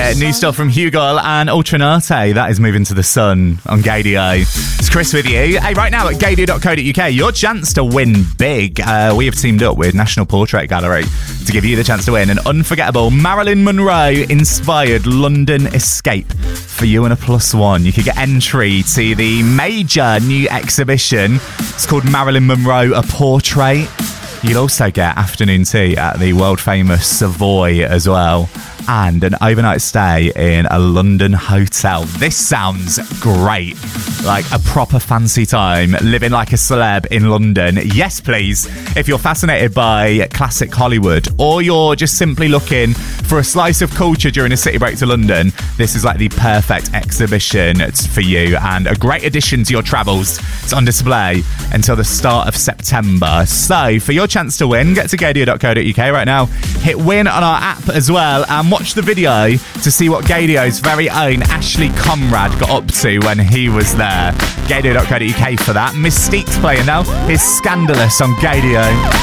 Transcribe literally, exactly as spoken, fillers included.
it. New stuff from Hugo and Ultranate. That is Moving to the Sun on Gaydio. It's Chris with you. Hey, right now at gaydio dot co dot uk, your chance to win big. Uh, we have teamed up with National Portrait Gallery to give you the chance to win an unforgettable Marilyn Monroe-inspired London escape for you and a plus one. You could get entry to the major new exhibition. It's called Marilyn Monroe, A Portrait. You'll also get afternoon tea at the world-famous Savoy as well, and an overnight stay in a London hotel. This sounds great. Like a proper fancy time, living like a celeb in London. Yes, please. If you're fascinated by classic Hollywood, or you're just simply looking for a slice of culture during a city break to London, this is like the perfect exhibition for you, and a great addition to your travels. It's on display until the start of September. So, for your chance to win, get to gaydio dot co dot uk right now. Hit win on our app as well, and watch the video to see what Gaydio's very own Ashley Conrad got up to when he was there. gaydio dot co dot uk for that. Mystique's playing now. Here's Scandalous on Gaydio.